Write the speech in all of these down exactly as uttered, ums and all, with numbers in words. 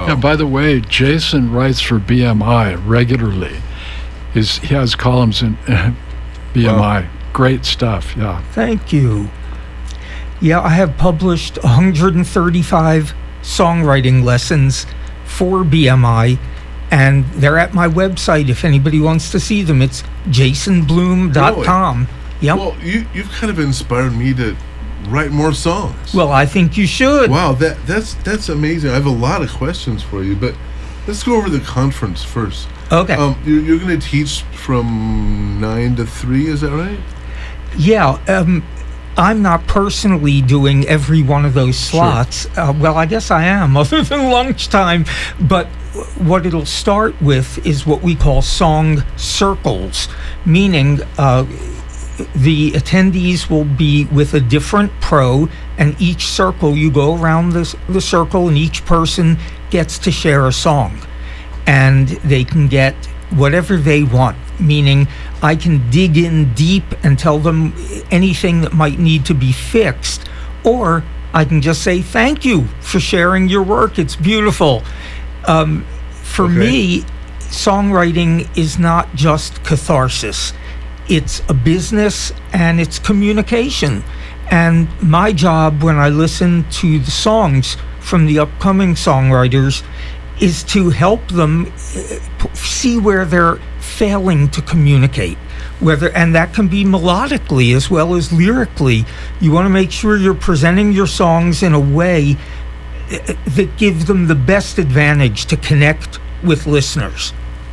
Yeah, by the way, Jason writes for B M I regularly. He's, he has columns in uh, B M I. Wow. Great stuff, yeah. Thank you. Yeah, I have published one hundred thirty-five songwriting lessons for B M I, and they're at my website if anybody wants to see them. It's jason bloom dot com. Really? Yep. Well, you, you've kind of inspired me to write more songs. Well, I think you should. Wow, that that's that's amazing. I have a lot of questions for you, but let's go over the conference first. Okay. Um, you're, you're going to teach from nine to three, is that right? Yeah. Um, I'm not personally doing every one of those slots. Sure. Uh, well, I guess I am, other than lunchtime. But what it'll start with is what we call song circles, meaning uh, the attendees will be with a different pro, and each circle, you go around this, the circle, and each person gets to share a song. And they can get whatever they want, meaning I can dig in deep and tell them anything that might need to be fixed, or I can just say thank you for sharing your work. It's beautiful. Um, for okay. me, songwriting is not just catharsis. It's a business and it's communication. And my job when I listen to the songs from the upcoming songwriters is to help them see where they're failing to communicate. Whether, and that can be melodically as well as lyrically. You want to make sure you're presenting your songs in a way that gives them the best advantage to connect with listeners.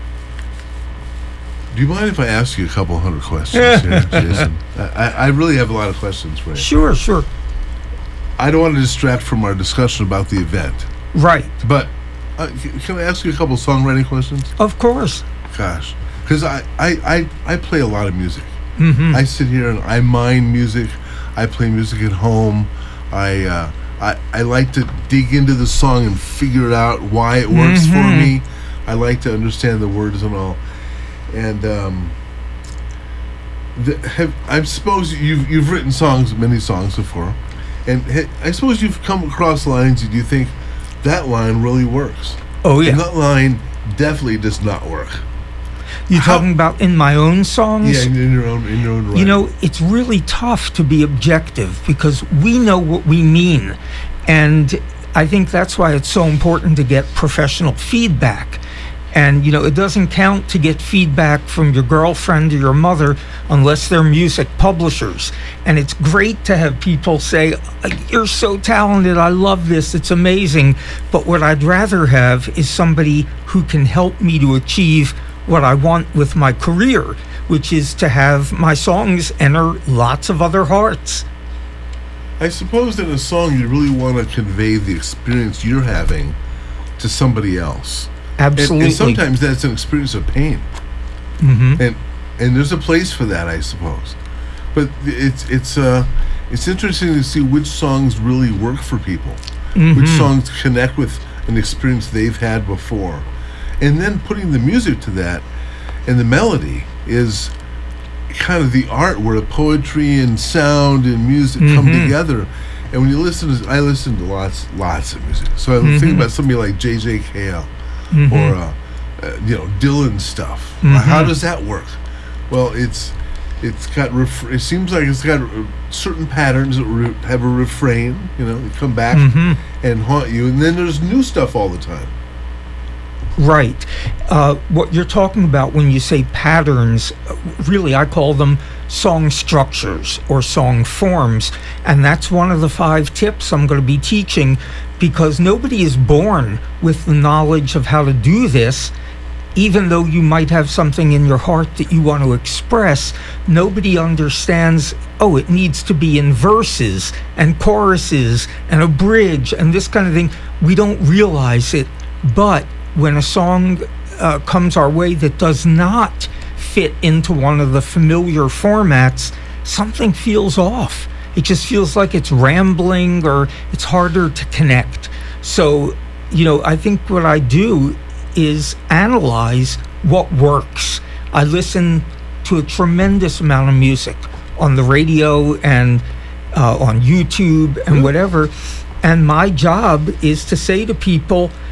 Do you mind if I ask you a couple hundred questions here, Jason? I, I really have a lot of questions for you. Sure, sure. I don't want to distract from our discussion about the event. Right. But uh, can I ask you a couple songwriting questions? Of course. Gosh. Because I, I, I, I play a lot of music. Mm-hmm. I sit here and I mine music. I play music at home. I, uh, I I like to dig into the song and figure it out why it works mm-hmm. for me. I like to understand the words and all. And um, the, have, I suppose you've you've written songs, many songs before, and ha, I suppose you've come across lines and you think that line really works. Oh yeah, and that line definitely does not work. You talking about in my own songs? Yeah, in your own in your own writing. You know, it's really tough to be objective because we know what we mean, and I think that's why it's so important to get professional feedback. And, you know, it doesn't count to get feedback from your girlfriend or your mother unless they're music publishers. And it's great to have people say, you're so talented, I love this, it's amazing. But what I'd rather have is somebody who can help me to achieve what I want with my career, which is to have my songs enter lots of other hearts. I suppose in a song you really want to convey the experience you're having to somebody else. Absolutely. And, and sometimes that's an experience of pain. Mm-hmm. And and there's a place for that, I suppose. But it's it's uh it's interesting to see which songs really work for people. Mm-hmm. Which songs connect with an experience they've had before. And then putting the music to that, and the melody is kind of the art where the poetry and sound and music mm-hmm. come together. And when you listen to, I listen to lots, lots of music. So I mm-hmm. think about somebody like J J Cale mm-hmm. or uh, uh, you know Dylan stuff. Mm-hmm. How does that work? Well, it's it's got ref- it seems like it's got uh, certain patterns that re- have a refrain. You know, they come back mm-hmm. and haunt you, and then there's new stuff all the time. Right. Uh, what you're talking about when you say patterns, really I call them song structures or song forms. And that's one of the five tips I'm going to be teaching, because nobody is born with the knowledge of how to do this. Even though you might have something in your heart that you want to express, nobody understands, oh, it needs to be in verses and choruses and a bridge and this kind of thing. We don't realize it, but when a song uh, comes our way that does not fit into one of the familiar formats, something feels off. It just feels like it's rambling or it's harder to connect. So, you know, I think what I do is analyze what works. I listen to a tremendous amount of music on the radio and uh, on YouTube and whatever. And my job is to say to people,